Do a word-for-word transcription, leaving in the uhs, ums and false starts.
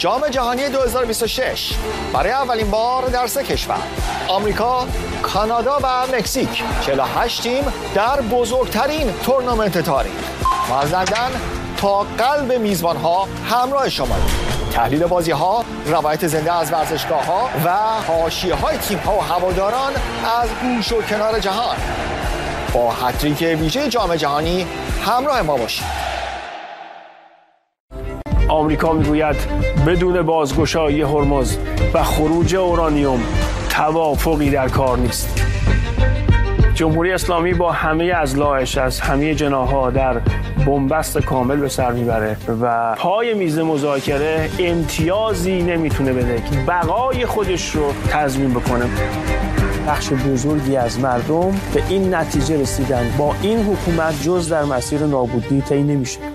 جام جهانی دو هزار و بیست و شش برای اولین بار در سه کشور آمریکا، کانادا و مکزیک چهل و هشت تیم در بزرگترین تورنمنت تاریخ و از لندن تا قلب میزبان‌ها همراه شما. تحلیل بازی‌ها، روایت زنده از ورزشگاه‌ها و حاشیه‌های تیم‌ها و هواداران از گوش و کنار جهان. با هتریک ویژه جام جهانی همراه ما باشید. آمریکا میگوید بدون بازگشایی هرمز و خروج اورانیوم توافقی در کار نیست. جمهوری اسلامی با همه اضلاعش از همه جناح‌ها در بنبست کامل به سر میبره و پای میز مذاکره امتیازی نمیتونه بده که بقای خودش رو تضمین بکنه. بخش بزرگی از مردم به این نتیجه رسیدن با این حکومت جز در مسیر نابودی طی نمیشه.